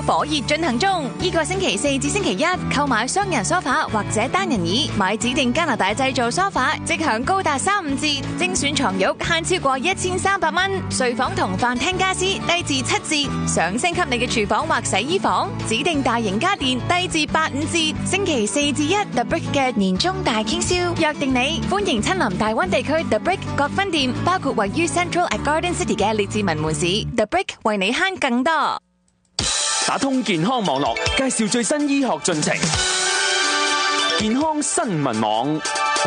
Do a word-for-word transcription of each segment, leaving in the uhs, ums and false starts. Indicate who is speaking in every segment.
Speaker 1: 火熱進行中。呢個星期四至星期一，購買雙人梳化或者單人椅，買指定加拿大製造梳化，即享高達三五折。精選床褥慳超過一千三百蚊，睡房同飯廳家私低至七折。想升級你嘅廚房或洗衣房，指定大型家電低至八五折。星期四至一 The Brick 嘅年終大傾銷，約定你，歡迎親臨大灣地區 The Brick 各分店，包括位於 Central at Garden City 嘅列治文門市。The Brick 為你慳更多。
Speaker 2: 打通健康網絡，介紹最新醫學進程。健康新聞網。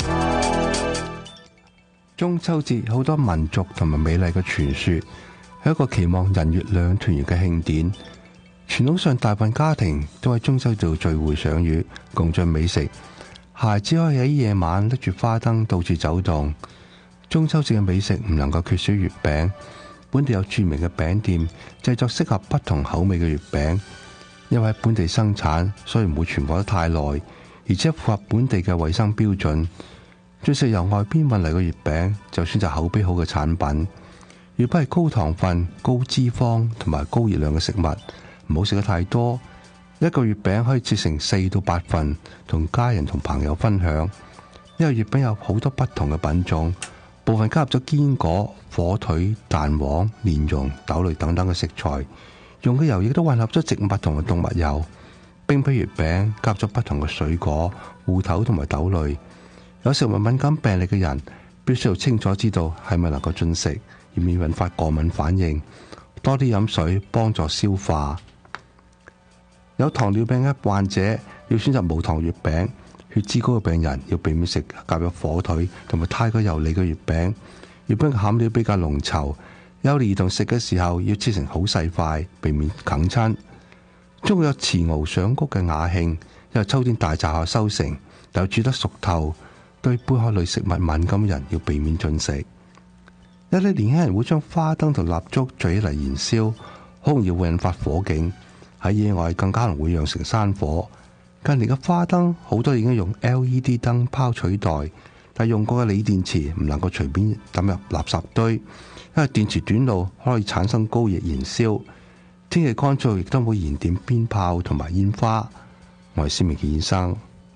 Speaker 3: 中秋節好多民族同埋美麗嘅傳說，係一個期望人月兩團圓嘅慶典。傳統上，大部分家庭都喺中秋節聚會賞月，共進美食。孩子可以喺夜晚拎住花燈到處走動。中秋節嘅美食唔能夠缺少月餅。本地有著名嘅餅店製作適合不同口味嘅月餅，因為喺本地生產，所以唔會存放得太耐，而且符合本地嘅衛生標準。最食由外邊運嚟嘅月餅就選擇口碑好嘅產品。月餅係高糖分、高脂肪同埋高熱量嘅食物，唔好食得太多。一個月餅可以切成四到八份，同家人同朋友分享。因為月餅有好多不同嘅品種，部分加入咗堅果、火腿、蛋黃、蓮蓉、豆類等等嘅食材，用嘅油亦都混合咗植物同埋動物油。冰皮月餅加入咗不同嘅水果、芋頭同埋豆類。有食物敏感病歷嘅人必須要清楚知道係咪能夠進食，以免引發過敏反應。多啲飲水幫助消化。有糖尿病嘅患者要選擇無糖月餅，血脂高嘅病人要避免食夾有火腿同埋太過油膩嘅月餅。月餅嘅餡料比較濃稠，幼兒兒童食嘅時候要切成好細塊，避免啃親。中國有持獒上穀嘅雅興，因為秋天大閘蟹收成，但煮得熟透，對貝殼類食物敏感人要避免進食。有啲年輕人會將花燈同蠟燭聚起嚟燃燒，好容易會引發火警，喺野外更加可能會釀成山火。近年嘅花燈好多已經用 L E D 燈泡取代，但用過嘅鋰電池唔能夠隨便抌入垃圾堆，因為電池短路可以產生高熱燃燒。天氣乾燥亦都會燃點鞭炮同埋煙花。我係施明健醫生。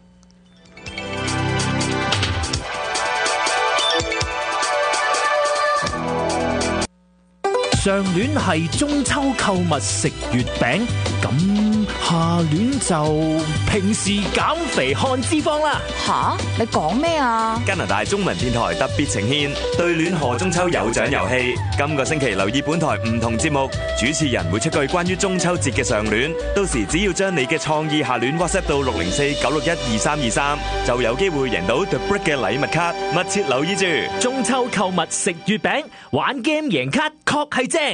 Speaker 4: 上聯係中秋購物食月餅，咁下聯就平時減肥看脂肪啦。
Speaker 1: 吓，你講咩啊？
Speaker 5: 加拿大中文電台特別呈獻對聯賀中秋有獎遊戲。今個星期留意本台唔同節目，主持人會出句關於中秋節嘅上聯，到時只要將你嘅創意下聯 WhatsApp 到六零四九六一二三二三，就有機會贏到 The Brick 嘅禮物卡。密切留意住，
Speaker 4: 中秋購物食月餅，玩 game 贏卡確係正。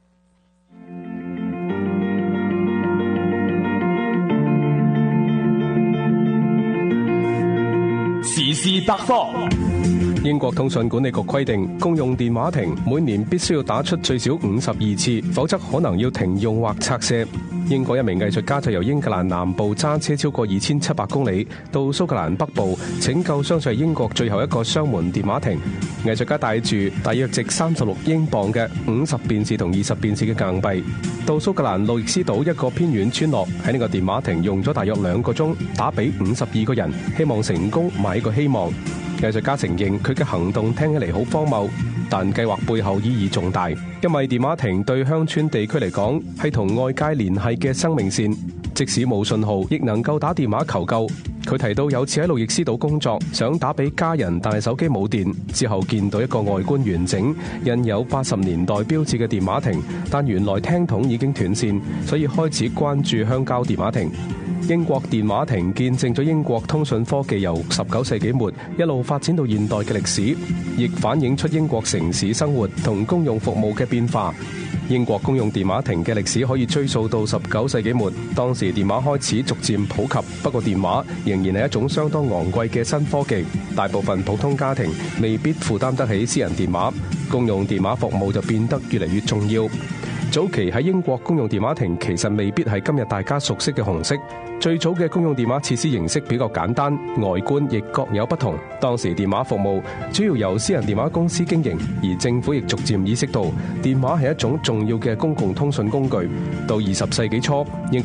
Speaker 2: 時事百科。
Speaker 6: 英國通訊管理局規定，公用電話亭每年必須要打出最少五十二次，否則可能要停用或拆卸。英國一名藝術家就由英格蘭南部揸車超過二千七百公里到蘇格蘭北部，拯救相信係英國最後一個雙門電話亭。藝術家帶住大約值三十六英鎊嘅五十便士同二十便士嘅硬幣，到蘇格蘭路易斯島一個偏遠村落，喺呢個電話亭用咗大約兩個鐘，打俾五十二個人，希望成功買個希望。藝術家承認佢嘅行動聽起嚟好荒謬，但計劃背後意義重大，因為電話亭對鄉村地區嚟講係同外界聯繫嘅生命線，即使冇信號亦能夠打電話求救。佢提到有次喺路易斯島工作，想打俾家人，但係手機冇電，之後見到一個外觀完整、印有八十年代標誌嘅電話亭，但原來聽筒已經斷線，所以開始關注鄉郊電話亭。英國電話亭見證咗英國通訊科技由十九世紀末一路發展到現代嘅歷史，亦反映出英國城市生活同公用服務嘅變化。英國公用電話亭嘅歷史可以追溯到十九世紀末，當時電話開始逐漸普及，不過電話仍然係一種相當昂貴嘅新科技，大部分普通家庭未必負擔得起私人電話，公用電話服務就變得越嚟越重要。早期喺英國公用電話亭其實未必係今日大家熟悉嘅紅色，最早嘅公用電話設施形式比較簡單，外觀亦各有不同。當時電話服務主要由私人電話公司經營，而政府亦逐漸意識到電話係一種重要嘅公共通訊工具。到二十世紀初，